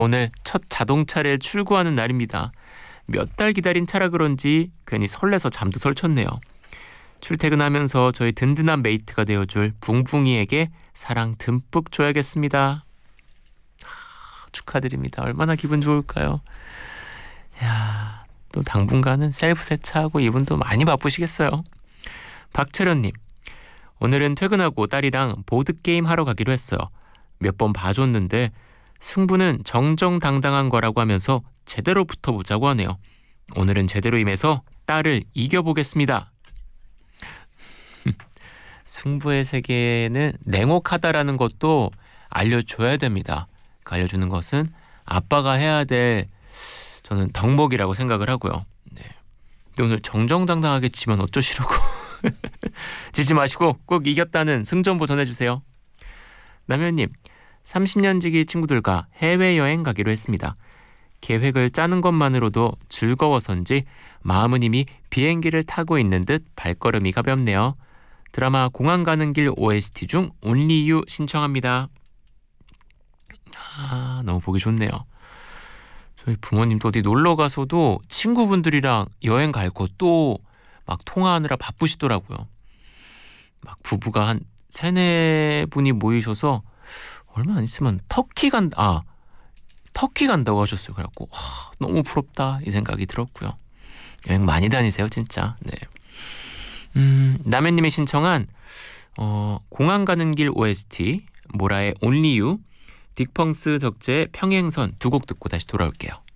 오늘 첫 자동차를 출고하는 날입니다. 몇 달 기다린 차라 그런지 괜히 설레서 잠도 설쳤네요. 출퇴근하면서 저희 든든한 메이트가 되어줄 붕붕이에게 사랑 듬뿍 줘야겠습니다. 축하드립니다. 얼마나 기분 좋을까요? 야, 또 당분간은 셀프 세차하고 이분도 많이 바쁘시겠어요. 박철현님, 오늘은 퇴근하고 딸이랑 보드게임 하러 가기로 했어요. 몇 번 봐줬는데 승부는 정정당당한 거라고 하면서 제대로 붙어보자고 하네요. 오늘은 제대로 임해서 딸을 이겨보겠습니다. 승부의 세계는 냉혹하다라는 것도 알려줘야 됩니다. 알려주는 것은 아빠가 해야 될 저는 덕목이라고 생각을 하고요. 네. 근데 오늘 정정당당하게 지면 어쩌시려고. 지지 마시고 꼭 이겼다는 승전보 전해주세요. 남현님, 30년 지기 친구들과 해외여행 가기로 했습니다. 계획을 짜는 것만으로도 즐거워서인지 마음은 이미 비행기를 타고 있는 듯 발걸음이 가볍네요. 드라마 공항 가는 길 OST 중 Only You 신청합니다. 너무 보기 좋네요. 저희 부모님도 어디 놀러 가서도 친구분들이랑 여행 갈 거 또 막 통화하느라 바쁘시더라고요. 막 부부가 한 3-4분이 모이셔서 얼마 안 있으면 터키 간다고 하셨어요. 그래갖고 너무 부럽다 이 생각이 들었고요. 여행 많이 다니세요 진짜. 네. 남현님이 신청한 공항 가는 길 OST 모라의 Only You, 딕펑스 적재의 평행선 두 곡 듣고 다시 돌아올게요.